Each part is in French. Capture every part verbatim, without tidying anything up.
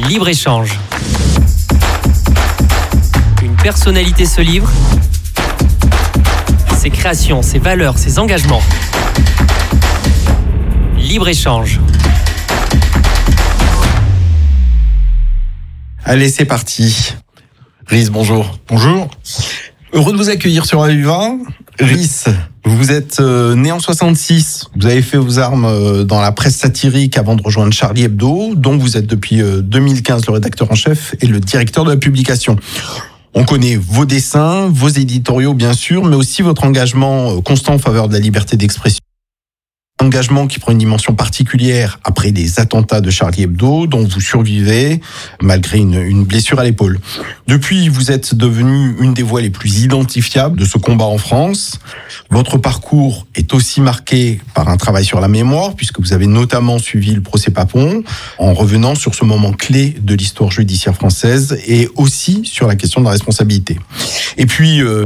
Libre-échange. Une personnalité se livre. Ses créations, ses valeurs, ses engagements. Libre-échange. Allez, c'est parti. Rhys, bonjour. Bonjour. Heureux de vous accueillir sur Aviva. Rhys, vous êtes euh, né en soixante-six. Vous avez fait vos armes euh, dans la presse satirique avant de rejoindre Charlie Hebdo, dont vous êtes depuis euh, deux mille quinze le rédacteur en chef et le directeur de la publication. On connaît vos dessins, vos éditoriaux bien sûr, mais aussi votre engagement constant en faveur de la liberté d'expression. Engagement qui prend une dimension particulière après les attentats de Charlie Hebdo, dont vous survivez malgré une, une blessure à l'épaule. Depuis, vous êtes devenu une des voix les plus identifiables de ce combat en France. Votre parcours est aussi marqué par un travail sur la mémoire, puisque vous avez notamment suivi le procès Papon, en revenant sur ce moment clé de l'histoire judiciaire française, et aussi sur la question de la responsabilité. Et puis... Euh,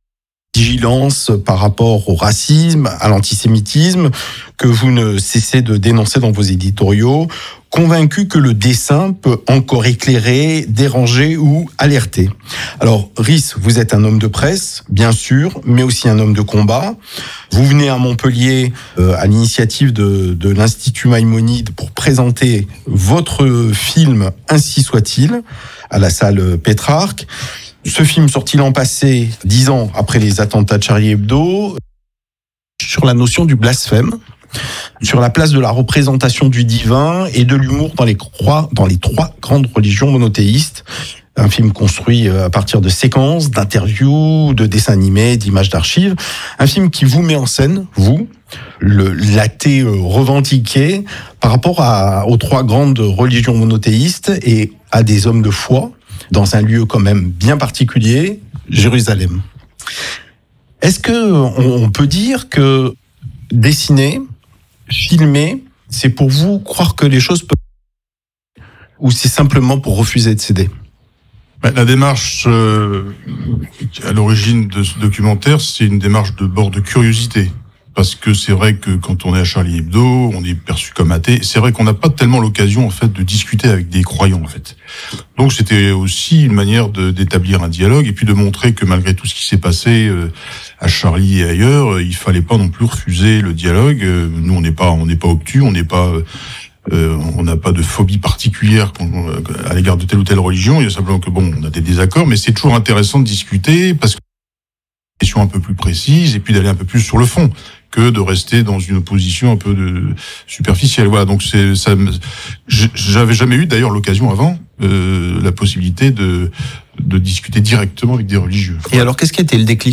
vigilance par rapport au racisme, à l'antisémitisme, que vous ne cessez de dénoncer dans vos éditoriaux, convaincu que le dessin peut encore éclairer, déranger ou alerter. Alors, Rhys, vous êtes un homme de presse, bien sûr, mais aussi un homme de combat. Vous venez à Montpellier euh, à l'initiative de, de l'Institut Maïmonide pour présenter votre film « Ainsi soit-il » à la salle Pétrarque. Ce film sorti l'an passé, dix ans après les attentats de Charlie Hebdo, sur la notion du blasphème, sur la place de la représentation du divin et de l'humour dans les croix, dans les trois grandes religions monothéistes. Un film construit à partir de séquences, d'interviews, de dessins animés, d'images d'archives. Un film qui vous met en scène, vous, le l'athée revendiqué, par rapport à, aux trois grandes religions monothéistes et à des hommes de foi, dans un lieu quand même bien particulier, Jérusalem. Est-ce que on peut dire que dessiner, filmer, c'est pour vous croire que les choses peuvent... ou c'est simplement pour refuser de céder ? La démarche euh, à l'origine de ce documentaire, c'est une démarche de bord de curiosité. Parce que c'est vrai que quand on est à Charlie Hebdo, on est perçu comme athée. C'est vrai qu'on n'a pas tellement l'occasion en fait de discuter avec des croyants en fait. Donc c'était aussi une manière de, d'établir un dialogue et puis de montrer que malgré tout ce qui s'est passé euh, à Charlie et ailleurs, il fallait pas non plus refuser le dialogue. Euh, nous on n'est pas on n'est pas obtus, on n'est pas euh, on n'a pas de phobie particulière à l'égard de telle ou telle religion. Il y a simplement que bon, on a des désaccords, mais c'est toujours intéressant de discuter parce que question un peu plus précise et puis d'aller un peu plus sur le fond que de rester dans une position un peu de superficielle. Voilà, donc c'est ça. J'avais jamais eu d'ailleurs l'occasion avant euh, la possibilité de de discuter directement avec des religieux. Et alors, qu'est-ce qui a été le déclic ?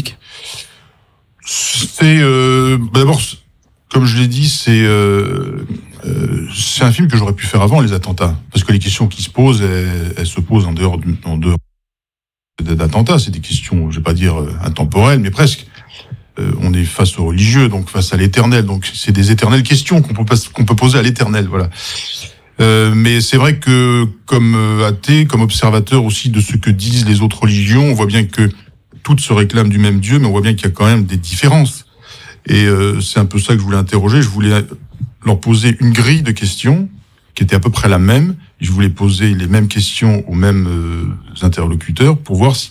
C'est euh, d'abord, comme je l'ai dit, c'est euh, euh, c'est un film que j'aurais pu faire avant les attentats, parce que les questions qui se posent, elles, elles se posent en dehors du, en dehors d'attentats. C'est des questions, je vais pas dire intemporelles, mais presque. Euh, on est face aux religieux, donc face à l'éternel. Donc c'est des éternelles questions qu'on peut qu'on peut poser à l'éternel, voilà. Euh, mais c'est vrai que comme athée, comme observateur aussi de ce que disent les autres religions, on voit bien que toutes se réclament du même Dieu, mais on voit bien qu'il y a quand même des différences. Et euh, c'est un peu ça que je voulais interroger. Je voulais leur poser une grille de questions qui était à peu près la même. Je voulais poser les mêmes questions aux mêmes euh, interlocuteurs pour voir si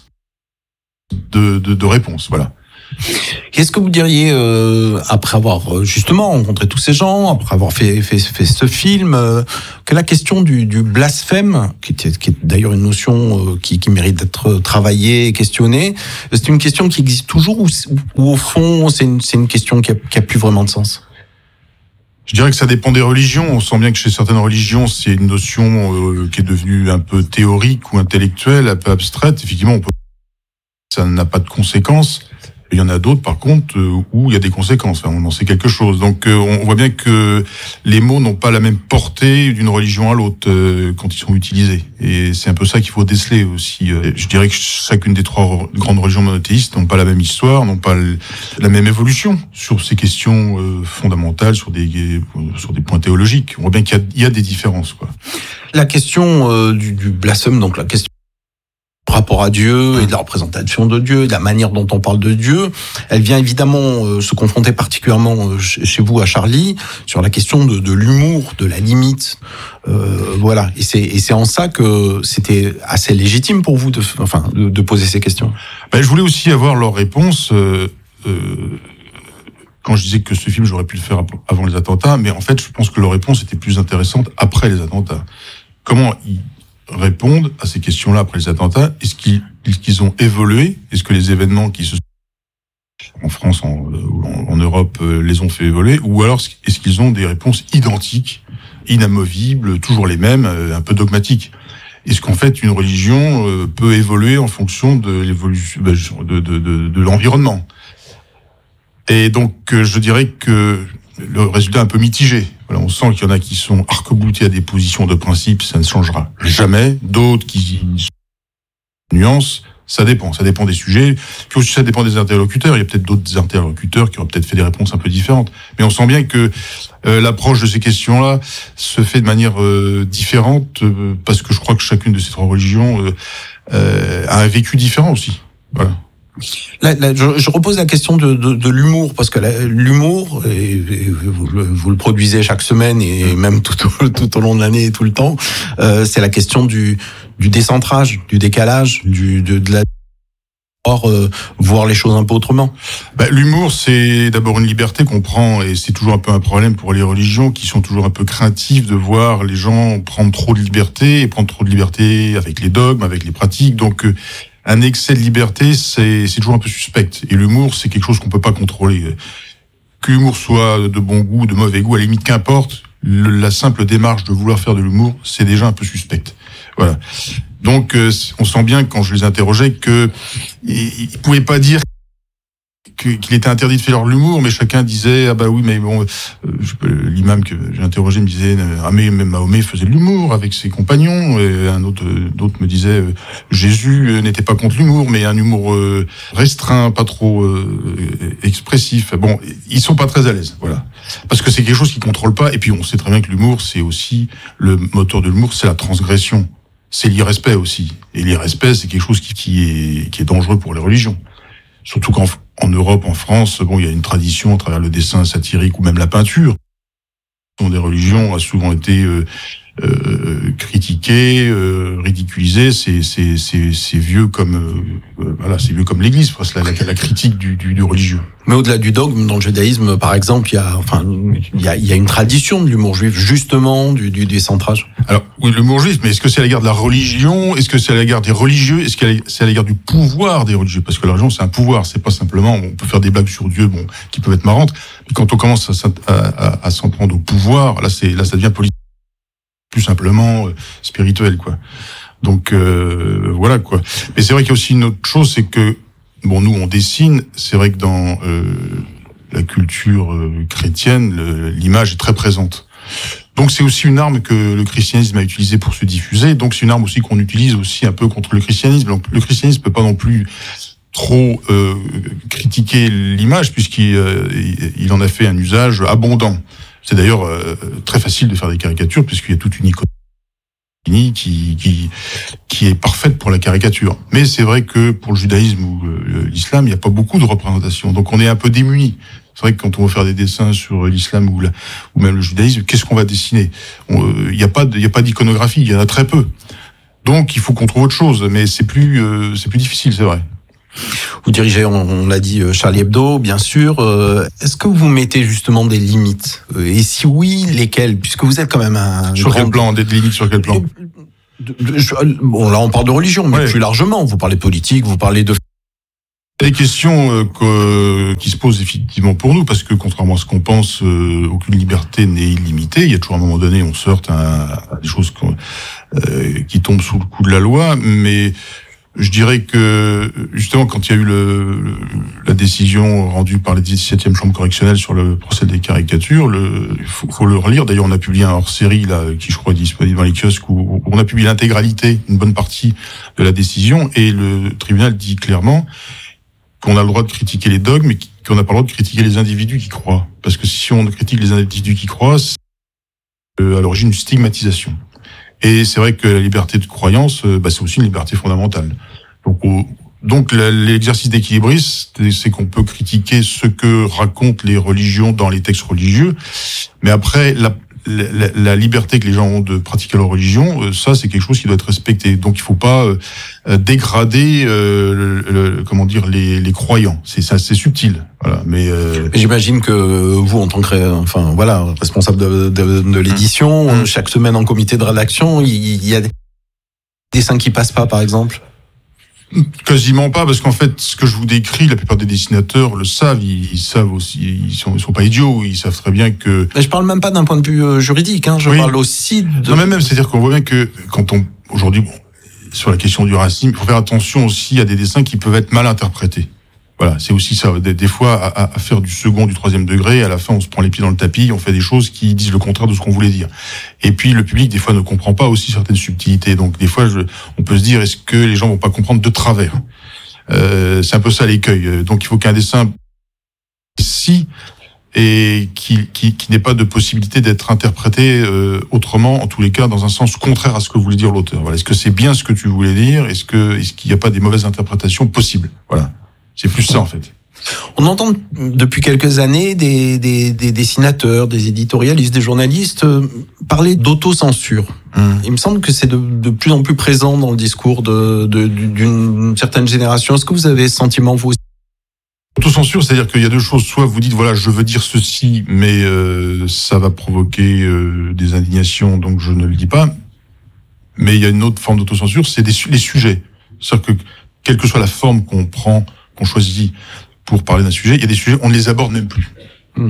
de, de, de réponses, voilà. Qu'est-ce que vous diriez, euh, après avoir justement rencontré tous ces gens, après avoir fait, fait, fait ce film, euh, que la question du, du blasphème, qui est, qui est d'ailleurs une notion euh, qui, qui mérite d'être travaillée et questionnée, c'est une question qui existe toujours ou, ou au fond c'est une, c'est une question qui a, qui a plus vraiment de sens ? Je dirais que ça dépend des religions. On sent bien que chez certaines religions, c'est une notion euh, qui est devenue un peu théorique ou intellectuelle, un peu abstraite. Effectivement, on peut... ça n'a pas de conséquences. Il y en a d'autres, par contre, euh, où il y a des conséquences. Enfin, on en sait quelque chose. Donc, euh, on voit bien que les mots n'ont pas la même portée d'une religion à l'autre euh, quand ils sont utilisés. Et c'est un peu ça qu'il faut déceler aussi. Euh, je dirais que chacune des trois grandes religions monothéistes n'ont pas la même histoire, n'ont pas le, la même évolution sur ces questions euh, fondamentales, sur des sur des points théologiques. On voit bien qu'il y a, il y a des différences, quoi. La question euh, du, du blasphème, donc la question rapport à Dieu et de la représentation de Dieu, et de la manière dont on parle de Dieu. Elle vient évidemment euh, se confronter particulièrement euh, chez vous à Charlie sur la question de, de l'humour, de la limite. Euh, voilà. Et c'est, et c'est en ça que c'était assez légitime pour vous de, enfin, de, de poser ces questions. Ben, je voulais aussi avoir leur réponse. Euh, euh, quand je disais que ce film, j'aurais pu le faire avant les attentats, mais en fait, je pense que leur réponse était plus intéressante après les attentats. Comment ils répondent à ces questions-là après les attentats? Est-ce qu'ils, est-ce qu'ils ont évolué? Est-ce que les événements qui se sont en France, en, en, en Europe, les ont fait évoluer? Ou alors, est-ce qu'ils ont des réponses identiques, inamovibles, toujours les mêmes, un peu dogmatiques? Est-ce qu'en fait, une religion peut évoluer en fonction de l'évolution, de, de, de, de l'environnement? Et donc, je dirais que le résultat est un peu mitigé. Voilà, on sent qu'il y en a qui sont arc-boutés à des positions de principe, ça ne changera jamais. D'autres qui nuancent, ça dépend. Ça dépend des sujets. Puis aussi, ça dépend des interlocuteurs. Il y a peut-être d'autres interlocuteurs qui auraient peut-être fait des réponses un peu différentes. Mais on sent bien que euh, l'approche de ces questions-là se fait de manière euh, différente euh, parce que je crois que chacune de ces trois religions euh, euh, a un vécu différent aussi. Voilà. Là, là, je, je repose la question de, de, de l'humour, parce que la, l'humour, et, et vous, le, vous le produisez chaque semaine et même tout au, tout au long de l'année et tout le temps, euh, c'est la question du, du décentrage, du décalage, du, de, de la euh, voir les choses un peu autrement. Bah, l'humour, c'est d'abord une liberté qu'on prend, et c'est toujours un peu un problème pour les religions qui sont toujours un peu craintives de voir les gens prendre trop de liberté, et prendre trop de liberté avec les dogmes, avec les pratiques. Donc, euh, un excès de liberté, c'est, c'est toujours un peu suspect. Et l'humour, c'est quelque chose qu'on peut pas contrôler. Que l'humour soit de bon goût, de mauvais goût, à la limite, qu'importe, le, la simple démarche de vouloir faire de l'humour, c'est déjà un peu suspect. Voilà. Donc, euh, on sent bien, quand je les interrogeais, que ils pouvaient pas dire qu'il était interdit de faire de l'humour, mais chacun disait, ah bah oui, mais bon, euh, l'imam que j'ai interrogé me disait, ah mais même Mahomet faisait de l'humour avec ses compagnons, et un autre, d'autres me disaient, euh, Jésus n'était pas contre l'humour, mais un humour euh, restreint, pas trop euh, expressif. Bon, ils sont pas très à l'aise, voilà. Parce que c'est quelque chose qu'ils contrôlent pas, et puis on sait très bien que l'humour, c'est aussi, le moteur de l'humour, c'est la transgression. C'est l'irrespect aussi. Et l'irrespect, c'est quelque chose qui, qui est, qui est dangereux pour les religions. Surtout qu'en en Europe, en France, bon, il y a une tradition à travers le dessin satirique ou même la peinture. Des religions a souvent été euh, euh, critiquées, euh, ridiculisées. C'est, c'est, c'est, c'est vieux comme euh, voilà, c'est vieux comme l'Église, presque la, la, la critique du, du, du religieux. Mais au-delà du dogme, dans le judaïsme, par exemple, il y a, enfin, il y a, il y a une tradition de l'humour juif, justement, du, du décentrage. Alors, oui, l'humour juif, mais est-ce que c'est à l'égard de la religion? Est-ce que c'est à l'égard des religieux? Est-ce que c'est à l'égard du pouvoir des religieux? Parce que la religion, c'est un pouvoir, c'est pas simplement, on peut faire des blagues sur Dieu, bon, qui peuvent être marrantes, mais quand on commence à, à, à, à s'en prendre au pouvoir, là, c'est, là, ça devient politique, plus simplement euh, spirituel, quoi. Donc, euh, voilà, quoi. Mais c'est vrai qu'il y a aussi une autre chose, c'est que, bon, nous, on dessine. C'est vrai que dans euh, la culture euh, chrétienne, le, l'image est très présente. Donc, c'est aussi une arme que le christianisme a utilisée pour se diffuser. Donc, c'est une arme aussi qu'on utilise aussi un peu contre le christianisme. Donc, le christianisme peut pas non plus trop euh, critiquer l'image, puisqu'il euh, il en a fait un usage abondant. C'est d'ailleurs euh, très facile de faire des caricatures, puisqu'il y a toute une icône qui, qui, qui est parfaite pour la caricature. Mais c'est vrai que pour le judaïsme ou l'islam, il n'y a pas beaucoup de représentations. Donc on est un peu démunis. C'est vrai que quand on va faire des dessins sur l'islam ou, la, ou même le judaïsme, qu'est-ce qu'on va dessiner? Il n'y a pas de, il y a pas d'iconographie, il y en a très peu. Donc il faut qu'on trouve autre chose, mais c'est plus, euh, c'est plus difficile, c'est vrai. Vous dirigez, on, on l'a dit, Charlie Hebdo, bien sûr. Euh, est-ce que vous mettez justement des limites? Et si oui, lesquelles? Puisque vous êtes quand même un... Sur grand... quel plan? Des limites sur quel plan? de, de, je, Bon, là, on parle de religion, mais ouais. Plus largement. Vous parlez politique, vous parlez de... Des questions euh, que, qui se posent effectivement pour nous, parce que contrairement à ce qu'on pense, euh, aucune liberté n'est illimitée. Il y a toujours un moment donné, on se heurte à, à des choses euh, qui tombent sous le coup de la loi, mais... Je dirais que, justement, quand il y a eu le, le, la décision rendue par la dix-septième chambre correctionnelle sur le procès des caricatures, le, il faut, faut le relire. D'ailleurs, on a publié un hors-série, là, qui, je crois, est disponible dans les kiosques, où on a publié l'intégralité, une bonne partie de la décision, et le tribunal dit clairement qu'on a le droit de critiquer les dogmes, mais qu'on n'a pas le droit de critiquer les individus qui croient. Parce que si on critique les individus qui croient, c'est à l'origine une stigmatisation. Et c'est vrai que la liberté de croyance, bah, c'est aussi une liberté fondamentale. Donc, au, donc l'exercice d'équilibriste, c'est qu'on peut critiquer ce que racontent les religions dans les textes religieux, mais après la La, la liberté que les gens ont de pratiquer leur religion, ça c'est quelque chose qui doit être respecté. Donc il faut pas euh, dégrader, euh, le, le, comment dire, les, les croyants. C'est ça, c'est subtil. Voilà. Mais euh... j'imagine que vous, en tant que, enfin voilà, responsable de, de, de l'édition, mmh. chaque semaine en comité de rédaction, il, il y a des dessins qui passent pas, par exemple. Quasiment pas, parce qu'en fait, ce que je vous décris, la plupart des dessinateurs le savent, ils, ils savent aussi, ils sont, ils sont pas idiots, ils savent très bien que... Mais je parle même pas d'un point de vue euh, juridique, hein, je oui. parle aussi de... Non, mais même, c'est-à-dire qu'on voit bien que quand on, aujourd'hui, bon, sur la question du racisme, il faut faire attention aussi à des dessins qui peuvent être mal interprétés. Voilà, c'est aussi ça. Des, des fois, à, à faire du second, du troisième degré, à la fin, on se prend les pieds dans le tapis, on fait des choses qui disent le contraire de ce qu'on voulait dire. Et puis, le public, des fois, ne comprend pas aussi certaines subtilités. Donc, des fois, je, on peut se dire, est-ce que les gens vont pas comprendre de travers? Euh, c'est un peu ça l'écueil. Donc, il faut qu'un dessin, si, et qui, qui, qui n'ait pas de possibilité d'être interprété euh, autrement, en tous les cas, dans un sens contraire à ce que voulait dire l'auteur. Voilà. Est-ce que c'est bien ce que tu voulais dire? Est-ce que, est-ce qu'il n'y a pas des mauvaises interprétations possibles? Voilà. C'est plus ça, en fait. On entend depuis quelques années des, des, des dessinateurs, des éditorialistes, des journalistes euh, parler d'autocensure. Mmh. Il me semble que c'est de, de plus en plus présent dans le discours de, de, d'une certaine génération. Est-ce que vous avez ce sentiment, vous aussi? Autocensure, c'est-à-dire qu'il y a deux choses. Soit vous dites, voilà, je veux dire ceci, mais euh, ça va provoquer euh, des indignations, donc je ne le dis pas. Mais il y a une autre forme d'autocensure, c'est des, les sujets. C'est-à-dire que, quelle que soit la forme qu'on prend, qu'on choisit pour parler d'un sujet, il y a des sujets, on ne les aborde même plus. Mmh.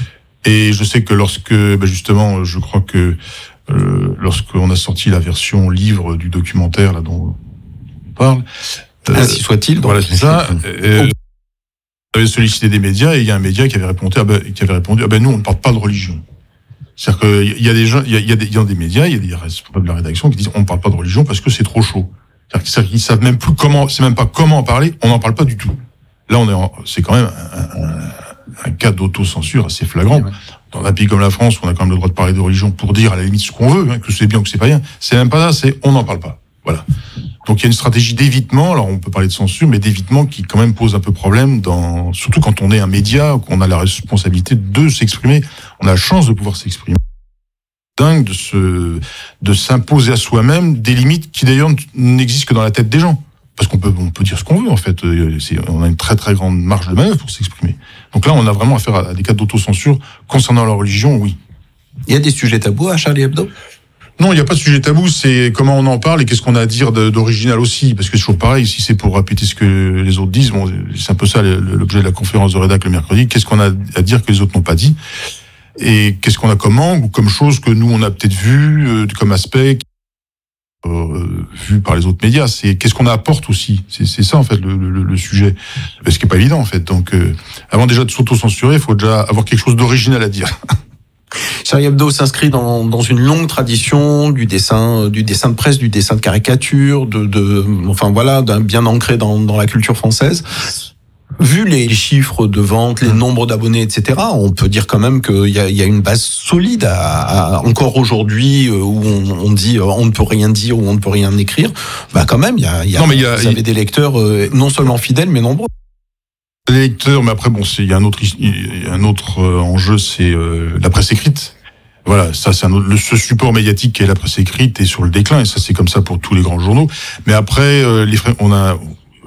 Et je sais que lorsque, ben justement, je crois que euh, lorsqu'on a sorti la version livre du documentaire là dont on parle, ainsi euh, soit-il. Donc. Voilà, c'est ça. Euh, on avait sollicité des médias et il y a un média qui avait répondu, ah ben, qui avait répondu, ah ben nous on ne parle pas de religion. C'est-à-dire qu'il y a des gens, il y a, il y a des, il y a des médias, il y a des responsables de la rédaction qui disent on ne parle pas de religion parce que c'est trop chaud. C'est-à-dire qu'ils savent même plus comment, c'est même pas comment en parler, on n'en parle pas du tout. Là, on est, en, c'est quand même un, un, un cas d'autocensure assez flagrant. Ouais. Dans un pays comme la France, on a quand même le droit de parler de religion pour dire à la limite ce qu'on veut, hein, que c'est bien ou que c'est pas bien. C'est même pas ça, c'est on n'en parle pas. Voilà. Donc il y a une stratégie d'évitement, alors on peut parler de censure, mais d'évitement qui quand même pose un peu problème, dans, surtout quand on est un média, qu'on a la responsabilité de s'exprimer, on a la chance de pouvoir s'exprimer. Dingue de se, de s'imposer à soi-même des limites qui d'ailleurs n'existent que dans la tête des gens. Parce qu'on peut, on peut dire ce qu'on veut, en fait. C'est, on a une très très grande marge de manœuvre pour s'exprimer. Donc là, on a vraiment affaire à des cas d'autocensure concernant la religion, oui. Il y a des sujets tabous à Charlie Hebdo? Non, il n'y a pas de sujet tabou, c'est comment on en parle et qu'est-ce qu'on a à dire d'original aussi. Parce que c'est toujours pareil, si c'est pour répéter ce que les autres disent, bon, c'est un peu ça l'objet de la conférence de rédac le mercredi. Qu'est-ce qu'on a à dire que les autres n'ont pas dit? Et qu'est-ce qu'on a comme angle ou comme chose que nous, on a peut-être vu, euh, comme aspect, euh, vu par les autres médias. C'est qu'est-ce qu'on apporte aussi. C'est, c'est ça, en fait, le, le, le sujet. Ce qui n'est pas évident, en fait. Donc, euh, avant déjà de s'auto-censurer, il faut déjà avoir quelque chose d'original à dire. Charlie Hebdo s'inscrit dans, dans une longue tradition du dessin, du dessin de presse, du dessin de caricature, de, de, enfin voilà, d'un, bien ancré dans, dans la culture française. Vu les chiffres de vente, les nombres d'abonnés, et cetera, on peut dire quand même qu'il y a, il y a une base solide à, à encore aujourd'hui où on, on dit on ne peut rien dire ou on ne peut rien écrire. Bah quand même, il y a, il y a, non, mais il y a vous avez il... des lecteurs non seulement fidèles mais nombreux. Des lecteurs, mais après bon, c'est il y a un autre il y a un autre enjeu, c'est euh, la presse écrite. Voilà, ça c'est un autre, le, ce support médiatique qui est la presse écrite est sur le déclin et ça c'est comme ça pour tous les grands journaux. Mais après euh, les on a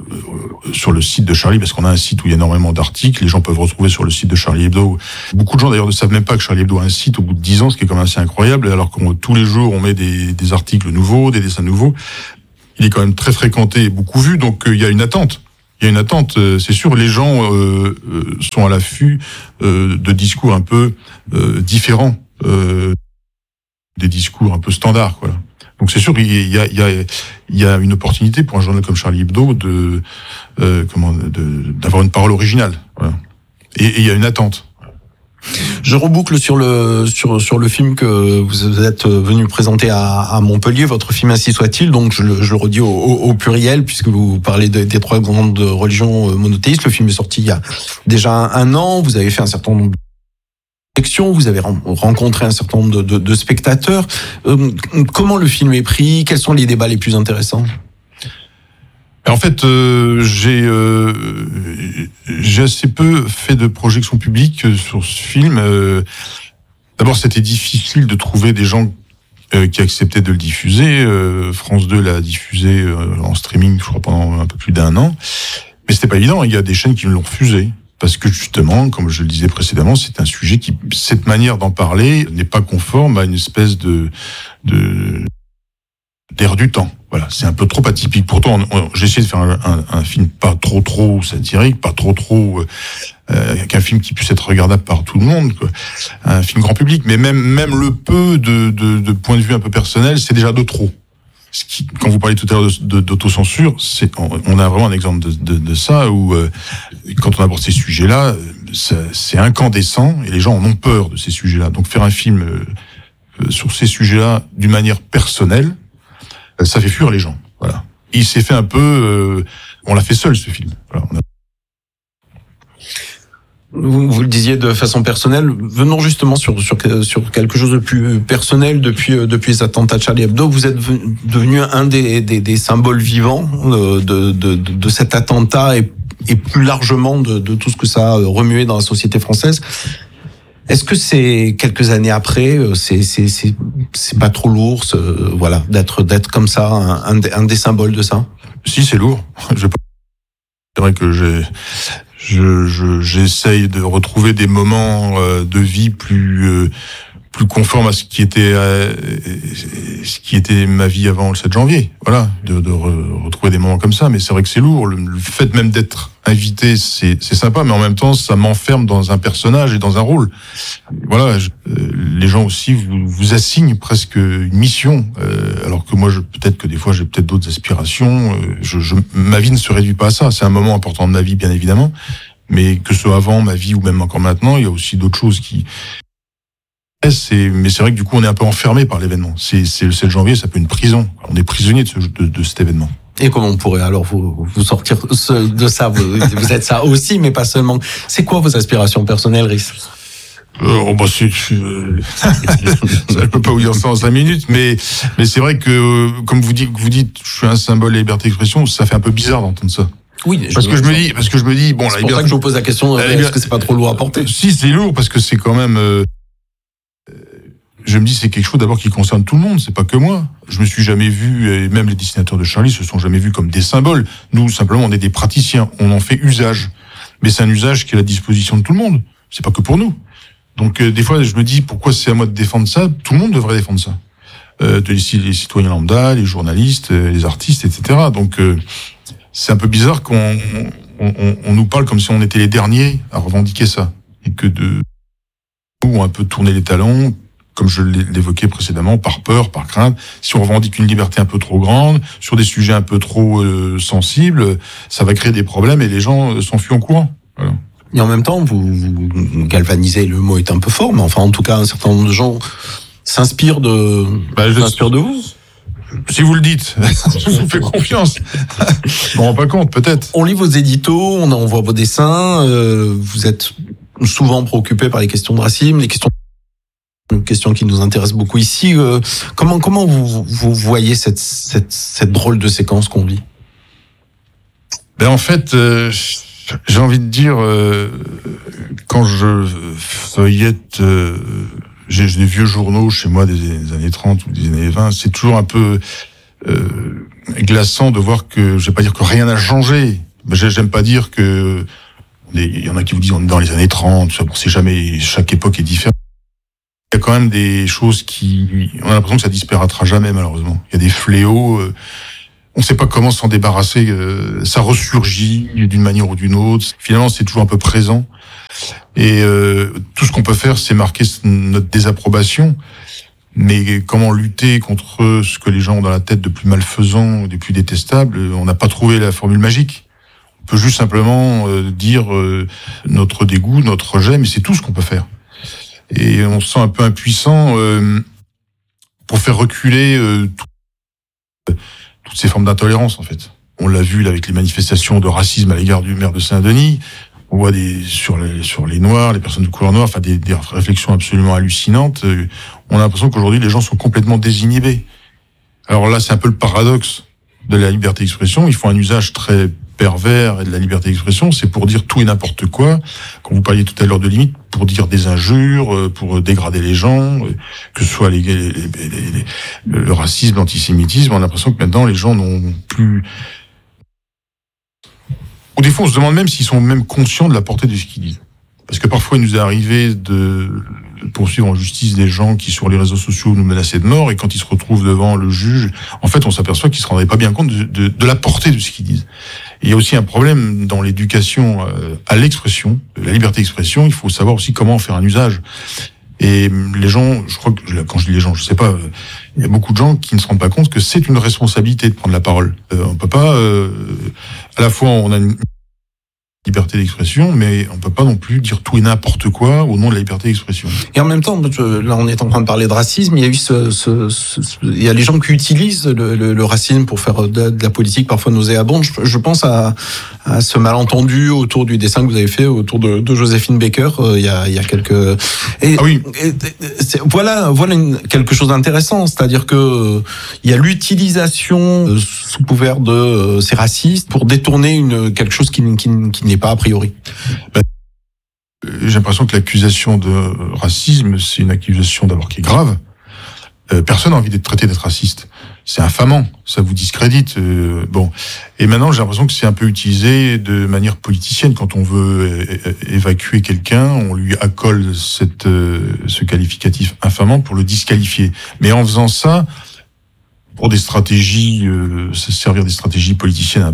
sur le site de Charlie, parce qu'on a un site où il y a énormément d'articles, les gens peuvent retrouver sur le site de Charlie Hebdo. Beaucoup de gens d'ailleurs ne savent même pas que Charlie Hebdo a un site au bout de dix ans, ce qui est quand même assez incroyable, alors que tous les jours on met des, des articles nouveaux, des dessins nouveaux. Il est quand même très fréquenté et beaucoup vu, donc euh, il y a une attente. Il y a une attente, euh, c'est sûr, les gens euh, euh, sont à l'affût euh, de discours un peu euh, différents, euh, des discours un peu standards, quoi. Donc c'est sûr qu'il y a, il y a, il y a une opportunité pour un journal comme Charlie Hebdo de, euh, comment, de, d'avoir une parole originale. Voilà. Et, et il y a une attente. Je reboucle sur le sur sur le film que vous êtes venu présenter à, à Montpellier, votre film Ainsi soit-il. Donc je le, je le redis au, au, au pluriel puisque vous parlez de, des trois grandes religions monothéistes. Le film est sorti il y a déjà un, un an. Vous avez fait un certain nombre de vous avez rencontré un certain nombre de, de, de spectateurs. Euh, comment le film est pris? Quels sont les débats les plus intéressants? En fait, euh, j'ai euh, j'ai assez peu fait de projection publique sur ce film. Euh, d'abord, c'était difficile de trouver des gens euh, qui acceptaient de le diffuser. Euh, France deux l'a diffusé euh, en streaming, je crois, pendant un peu plus d'un an. Mais c'était pas évident. Il y a des chaînes qui me l'ont refusé. Parce que justement, comme je le disais précédemment, c'est un sujet qui, cette manière d'en parler n'est pas conforme à une espèce de, de, d'air du temps. Voilà, c'est un peu trop atypique. Pourtant, on, on, j'ai essayé de faire un, un, un film pas trop trop satirique, pas trop trop, euh, qu'un film qui puisse être regardable par tout le monde, quoi. Un film grand public. Mais même même le peu de, de, de point de vue un peu personnel, c'est déjà de trop. Ce qui, quand vous parlez tout à l'heure de, de, d'autocensure, c'est, on a vraiment un exemple de, de, de ça où, euh, quand on aborde ces sujets-là, ça, c'est incandescent et les gens en ont peur de ces sujets-là. Donc faire un film euh, sur ces sujets-là d'une manière personnelle, euh, ça fait fuir les gens. Voilà. Et il s'est fait un peu, euh, on l'a fait seul ce film. Voilà, on a... Vous, vous le disiez de façon personnelle. Venons justement sur sur sur quelque chose de plus personnel. Depuis depuis les attentats de Charlie Hebdo, vous êtes devenu un des des, des symboles vivants de, de de de cet attentat et et plus largement de de tout ce que ça a remué dans la société française. Est-ce que c'est quelques années après, c'est c'est c'est c'est pas trop lourd, ce, voilà, d'être d'être comme ça un un des, un des symboles de ça? Si, c'est lourd. Je pas... C'est vrai que j'ai Je, je, j'essaye de retrouver des moments euh, de vie plus euh, plus conformes à ce qui était euh, ce qui était ma vie avant le sept janvier. Voilà, de, de re, retrouver des moments comme ça. Mais c'est vrai que c'est lourd. Le, le fait même d'être invité, c'est, c'est sympa, mais en même temps, ça m'enferme dans un personnage et dans un rôle. Voilà, je, euh, les gens aussi vous, vous assignent presque une mission, euh, alors que moi, je, peut-être que des fois, j'ai peut-être d'autres aspirations. Euh, je, je, ma vie ne se réduit pas à ça. C'est un moment important de ma vie, bien évidemment, mais que ce soit avant ma vie ou même encore maintenant, il y a aussi d'autres choses qui... C'est, mais c'est vrai que du coup, on est un peu enfermé par l'événement. C'est, c'est le sept janvier, ça peut être une prison. On est prisonnier de, ce, de, de cet événement. Et comment on pourrait alors vous, vous sortir de ça? Vous, vous êtes ça aussi, mais pas seulement. C'est quoi vos aspirations personnelles, Rhys? Euh, oh bah c'est, je, euh, je peux pas vous dire ça en cinq minutes, mais mais c'est vrai que euh, comme vous dites, vous dites, je suis un symbole de liberté d'expression, ça fait un peu bizarre d'entendre ça. Oui, parce que je me dis, parce que je me dis, bon, c'est la pour liberté, ça que je vous pose la question. La est-ce que c'est pas trop lourd à porter? Si, c'est lourd parce que c'est quand même. Euh, je me dis, c'est quelque chose d'abord qui concerne tout le monde, c'est pas que moi. Je me suis jamais vu, et même les dessinateurs de Charlie se sont jamais vus comme des symboles. Nous, simplement, on est des praticiens, on en fait usage. Mais c'est un usage qui est à la disposition de tout le monde. C'est pas que pour nous. Donc, euh, des fois, je me dis, pourquoi c'est à moi de défendre ça? Tout le monde devrait défendre ça. Euh, les, les citoyens lambda, les journalistes, les artistes, et cetera. Donc, euh, c'est un peu bizarre qu'on on, on, on nous parle comme si on était les derniers à revendiquer ça. Et que de nous, on a un peu tourné les talons, comme je l'évoquais précédemment, par peur, par crainte. Si on revendique une liberté un peu trop grande, sur des sujets un peu trop euh, sensibles, ça va créer des problèmes et les gens euh, s'enfuient en courant. Voilà. Et en même temps, vous, vous galvanisez, le mot est un peu fort, mais enfin, en tout cas, un certain nombre de gens s'inspirent de, bah, je s'inspirent de vous. Si vous le dites, je vous fais confiance. Je me rends pas compte, peut-être. On lit vos éditos, on, on voit vos dessins, euh, vous êtes souvent préoccupé par les questions de racisme, les questions une question qui nous intéresse beaucoup ici. Euh, comment comment vous, vous voyez cette, cette, cette drôle de séquence qu'on vit? Ben en fait, euh, j'ai envie de dire, euh, quand je feuillette, euh, j'ai des vieux journaux chez moi des, des années trente ou des années vingt, c'est toujours un peu euh, glaçant de voir que, je vais pas dire que rien n'a changé, mais j'aime pas dire que, il y en a qui vous disent on est dans les années trente, bon, c'est jamais, chaque époque est différente. Il y a quand même des choses qui... On a l'impression que ça disparaîtra jamais, malheureusement. Il y a des fléaux, euh, on ne sait pas comment s'en débarrasser, euh, ça ressurgit d'une manière ou d'une autre. Finalement, c'est toujours un peu présent. Et euh, tout ce qu'on peut faire, c'est marquer notre désapprobation. Mais comment lutter contre ce que les gens ont dans la tête de plus malfaisant, de plus détestable, on n'a pas trouvé la formule magique. On peut juste simplement euh, dire euh, notre dégoût, notre rejet, mais c'est tout ce qu'on peut faire. Et on se sent un peu impuissant euh, pour faire reculer euh, tout, toutes ces formes d'intolérance, en fait. On l'a vu là, avec les manifestations de racisme à l'égard du maire de Saint-Denis. On voit des, sur, les, sur les Noirs, les personnes de couleur noire, enfin des, des réflexions absolument hallucinantes. On a l'impression qu'aujourd'hui, les gens sont complètement désinhibés. Alors là, c'est un peu le paradoxe. de la liberté d'expression, ils font un usage très pervers de la liberté d'expression, c'est pour dire tout et n'importe quoi. Quand vous parliez tout à l'heure de limites, pour dire des injures, pour dégrader les gens, que ce soit les, les, les, les, le racisme, l'antisémitisme, on a l'impression que maintenant les gens n'ont plus... Ou des fois, on se demande même s'ils sont même conscients de la portée de ce qu'ils disent. Parce que parfois, il nous est arrivé de poursuivre en justice des gens qui, sur les réseaux sociaux, nous menaçaient de mort, et quand ils se retrouvent devant le juge, en fait, on s'aperçoit qu'ils se rendraient pas bien compte de, de, de la portée de ce qu'ils disent. Et il y a aussi un problème dans l'éducation à l'expression, la liberté d'expression. Il faut savoir aussi comment en faire un usage. Et les gens, je crois que, quand je dis les gens, je sais pas, il y a beaucoup de gens qui ne se rendent pas compte que c'est une responsabilité de prendre la parole. Euh, on peut pas, euh, à la fois, on a une liberté d'expression, mais on peut pas non plus dire tout et n'importe quoi au nom de la liberté d'expression. Et en même temps, là, on est en train de parler de racisme. Il y a eu ce, ce, ce, ce il y a les gens qui utilisent le, le, le racisme pour faire de, de la politique parfois nauséabonde. Je, je pense à, à ce malentendu autour du dessin que vous avez fait autour de, de Joséphine Baker euh, il y a, il y a quelques. Et, ah oui. Et, c'est, voilà, voilà une, quelque chose d'intéressant, c'est-à-dire que il y a l'utilisation euh, sous couvert de euh, ces racistes pour détourner une quelque chose qui, qui, qui n'est pas a priori. Ben, j'ai l'impression que l'accusation de racisme, c'est une accusation d'abord qui est grave. Euh, personne n'a envie d'être traité d'être raciste. C'est infamant, ça vous discrédite. Euh, bon, et maintenant j'ai l'impression que c'est un peu utilisé de manière politicienne. Quand on veut é- évacuer quelqu'un, on lui accole cette, euh, ce qualificatif infamant pour le disqualifier. Mais en faisant ça, pour des stratégies, euh, se servir des stratégies politiciennes,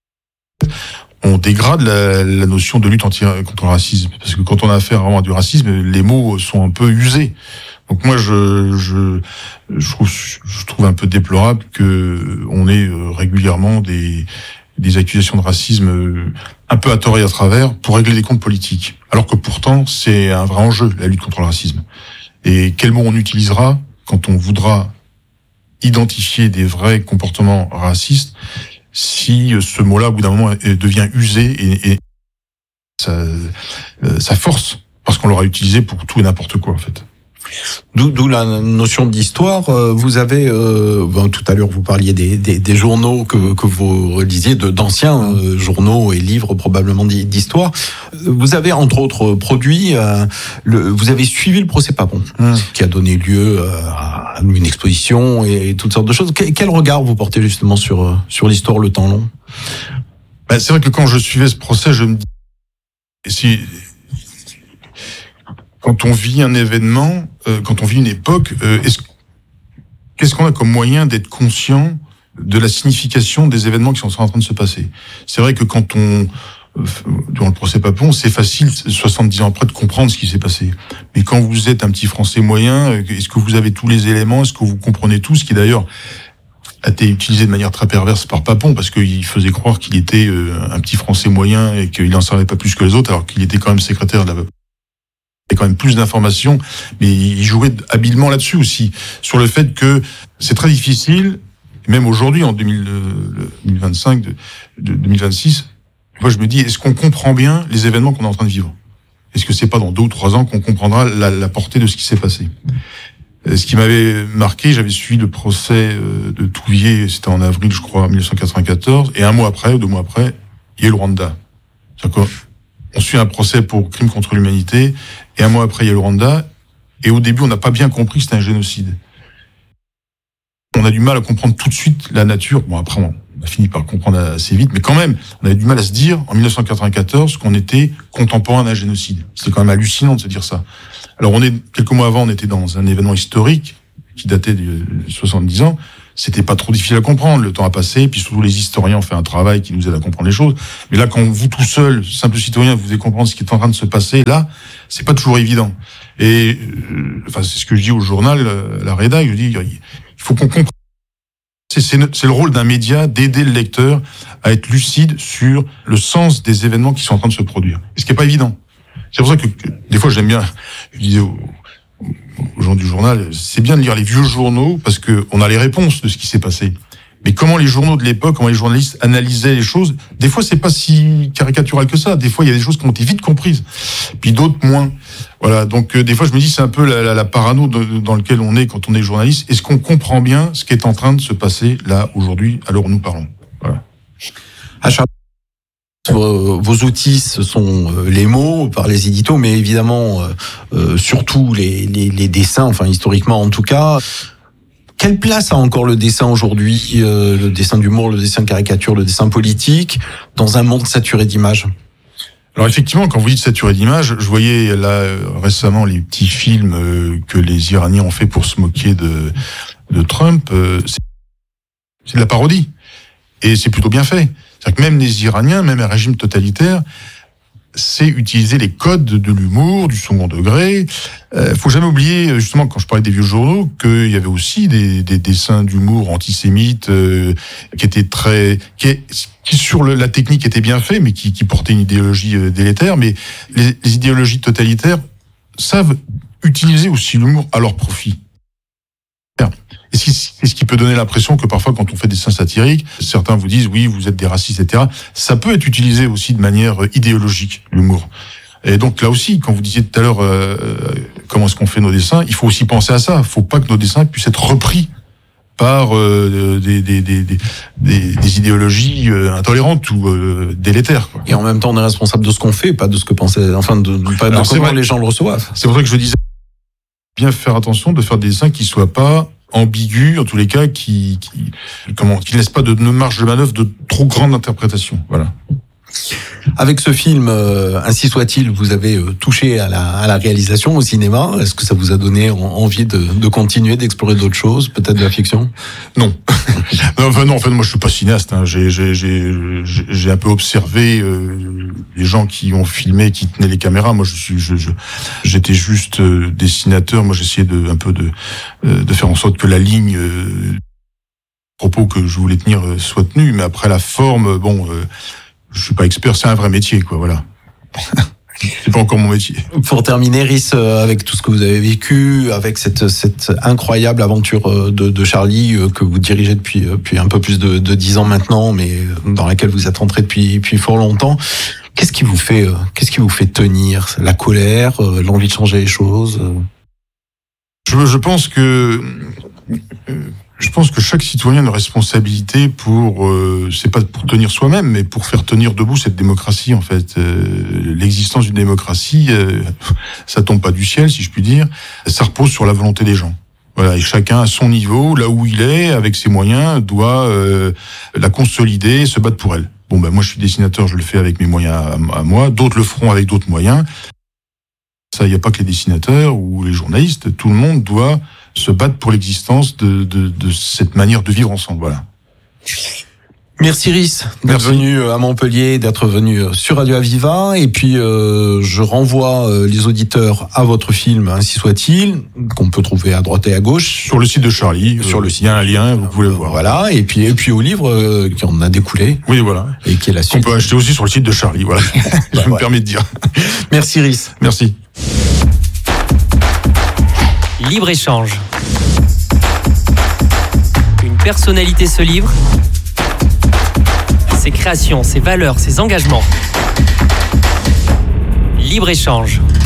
on dégrade la, la notion de lutte anti, contre le racisme. Parce que quand on a affaire vraiment à du racisme, les mots sont un peu usés. Donc moi, je, je, je, trouve, je trouve un peu déplorable que on ait régulièrement des, des accusations de racisme un peu à tort et à travers pour régler des comptes politiques. Alors que pourtant, c'est un vrai enjeu, la lutte contre le racisme. Et quel mot on utilisera quand on voudra identifier des vrais comportements racistes, si ce mot-là, au bout d'un moment, devient usé et, et ça, ça force, parce qu'on l'aura utilisé pour tout et n'importe quoi, en fait. D'où, d'où la notion d'histoire. Vous avez, euh, bon, tout à l'heure, vous parliez des, des, des journaux que, que vous relisiez, de, d'anciens euh, journaux et livres probablement d'histoire. Vous avez, entre autres, produit, euh, le, vous avez suivi le procès Papon, mmh. qui a donné lieu à une exposition et, et toutes sortes de choses. Quel, quel regard vous portez justement sur, sur l'histoire, le temps long? Ben, c'est vrai que quand je suivais ce procès, je me dis, si, quand on vit un événement, euh, quand on vit une époque, euh, est-ce, qu'est-ce qu'on a comme moyen d'être conscient de la signification des événements qui sont en train de se passer? C'est vrai que quand on, euh, durant le procès Papon, c'est facile, soixante-dix ans après, de comprendre ce qui s'est passé. Mais quand vous êtes un petit Français moyen, est-ce que vous avez tous les éléments? Est-ce que vous comprenez tout? Ce qui d'ailleurs a été utilisé de manière très perverse par Papon, parce qu'il faisait croire qu'il était euh, un petit Français moyen et qu'il n'en savait pas plus que les autres, alors qu'il était quand même secrétaire de la... Il y a quand même plus d'informations, mais il jouait habilement là-dessus aussi, sur le fait que c'est très difficile, même aujourd'hui, en deux mille vingt-cinq, deux mille vingt-six, moi je me dis, est-ce qu'on comprend bien les événements qu'on est en train de vivre? Est-ce que c'est pas dans deux ou trois ans qu'on comprendra la, la portée de ce qui s'est passé? Ce qui m'avait marqué, j'avais suivi le procès de Touvier, c'était en avril, je crois, mille neuf cent quatre-vingt-quatorze, et un mois après, ou deux mois après, il y a eu le Rwanda. C'est-à-dire qu'on suit un procès pour crime contre l'humanité, et un mois après, il y a le Rwanda, et au début, on n'a pas bien compris que c'était un génocide. On a du mal à comprendre tout de suite la nature. Bon, après, on a fini par le comprendre assez vite, mais quand même, on avait du mal à se dire, en mille neuf cent quatre-vingt-quatorze, qu'on était contemporain d'un génocide. C'était quand même hallucinant de se dire ça. Alors, on est, quelques mois avant, on était dans un événement historique, qui datait de soixante-dix ans. C'était pas trop difficile à comprendre. Le temps a passé, puis surtout les historiens ont fait un travail qui nous aide à comprendre les choses. Mais là, quand vous tout seul, simple citoyen, vous devez comprendre ce qui est en train de se passer, là, c'est pas toujours évident. Et, euh, enfin, c'est ce que je dis au journal, à la rédac, je dis, il faut qu'on comprenne. C'est, c'est, c'est le rôle d'un média d'aider le lecteur à être lucide sur le sens des événements qui sont en train de se produire. Et ce qui est pas évident. C'est pour ça que, que des fois, j'aime bien, je disais aux, aux gens du journal, c'est bien de lire les vieux journaux parce que on a les réponses de ce qui s'est passé. Mais comment les journaux de l'époque, comment les journalistes analysaient les choses, des fois c'est pas si caricatural que ça. Des fois il y a des choses qui ont été vite comprises, puis d'autres moins. Voilà, donc euh, des fois je me dis c'est un peu la, la, la parano de, dans laquelle on est quand on est journaliste. Est-ce qu'on comprend bien ce qui est en train de se passer là aujourd'hui à l'heure où nous parlons? Voilà. À Charlie, vos, vos outils, ce sont les mots par les éditos, mais évidemment euh, surtout les, les, les dessins, enfin historiquement en tout cas. Quelle place a encore le dessin aujourd'hui, euh, le dessin d'humour, le dessin de caricature, le dessin politique, dans un monde saturé d'images? Alors effectivement, quand vous dites saturé d'images, je voyais là récemment les petits films euh, que les Iraniens ont fait pour se moquer de, de Trump. Euh, c'est, c'est de la parodie. Et c'est plutôt bien fait. C'est-à-dire que même les Iraniens, même un régime totalitaire, c'est utiliser les codes de l'humour, du second degré. Euh, faut jamais oublier, justement, quand je parlais des vieux journaux, qu'il y avait aussi des, des dessins d'humour antisémites euh, qui étaient très, qui, qui sur le, la technique étaient bien faits, mais qui, qui portaient une idéologie euh, délétère. Mais les, les idéologies totalitaires savent utiliser aussi l'humour à leur profit. Et c'est ce qui peut donner l'impression que parfois, quand on fait des dessins satiriques, certains vous disent, oui, vous êtes des racistes, et cetera. Ça peut être utilisé aussi de manière idéologique, l'humour. Et donc là aussi, quand vous disiez tout à l'heure, euh, comment est-ce qu'on fait nos dessins, il faut aussi penser à ça. Il ne faut pas que nos dessins puissent être repris par euh, des, des, des, des, des, des idéologies euh, intolérantes ou euh, délétères, quoi. Et en même temps, on est responsable de ce qu'on fait, pas de ce que pensaient, enfin, de, pas de Alors, comment vrai. les gens le reçoivent. C'est pour ça que je disais, bien faire attention de faire des dessins qui soient pas ambigu, en tous les cas, qui, qui, comment, qui ne laisse pas de, de marge de manœuvre de trop grande interprétation. Voilà. Avec ce film, euh, ainsi soit-il, vous avez euh, touché à la, à la réalisation, au cinéma. Est-ce que ça vous a donné en, envie de, de continuer, d'explorer d'autres choses, peut-être de la fiction? Non. non, enfin, non, en fait, moi, je suis pas cinéaste. Hein. J'ai, j'ai, j'ai, j'ai un peu observé euh, les gens qui ont filmé, qui tenaient les caméras. Moi, je suis, je, je, j'étais juste euh, dessinateur. Moi, j'essayais de, un peu de, euh, de faire en sorte que la ligne euh, propos que je voulais tenir euh, soit tenue. Mais après, la forme, bon. Euh, Je suis pas expert, c'est un vrai métier, quoi, voilà. C'est pas encore mon métier. Pour terminer, Rhys, avec tout ce que vous avez vécu, avec cette, cette incroyable aventure de, de Charlie que vous dirigez depuis, depuis un peu plus de, de dix ans maintenant, mais dans laquelle vous êtes rentré depuis, depuis fort longtemps, qu'est-ce qui vous fait, qu'est-ce qui vous fait tenir? La colère, l'envie de changer les choses? Je, je pense que, je pense que chaque citoyen a une responsabilité pour, euh, c'est pas pour tenir soi-même, mais pour faire tenir debout cette démocratie, en fait. Euh, l'existence d'une démocratie, euh, ça tombe pas du ciel, si je puis dire. Ça repose sur la volonté des gens. Voilà, et chacun à son niveau, là où il est, avec ses moyens, doit euh, la consolider, se battre pour elle. Bon, ben moi, je suis dessinateur, je le fais avec mes moyens à, à moi. D'autres le feront avec d'autres moyens. Ça, il n'y a pas que les dessinateurs ou les journalistes. Tout le monde doit se battre pour l'existence de, de, de cette manière de vivre ensemble. Voilà. Merci Rhys d'être venu à Montpellier, d'être venu sur Radio Aviva. Et puis euh, je renvoie euh, les auditeurs à votre film, ainsi soit-il, qu'on peut trouver à droite et à gauche. Sur le site de Charlie. Sur euh, le site. Il y a un lien, vous pouvez le voir. Voilà. Et puis, et puis au livre euh, qui en a découlé. Oui, voilà. Et qui est la suite. On peut acheter aussi sur le site de Charlie. Voilà. Je bah, me ouais. permets de dire. Merci Rhys. Merci. Libre-échange. Une personnalité se livre. Ses créations, ses valeurs, ses engagements. Libre-échange.